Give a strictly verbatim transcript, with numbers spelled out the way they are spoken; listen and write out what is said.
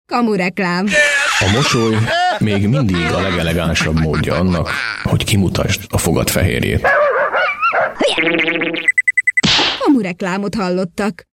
Kamureklám. A mosoly még mindig a legelegánsabb módja annak, hogy kimutasd a fogad fehérjét. Kamureklámot hallottak.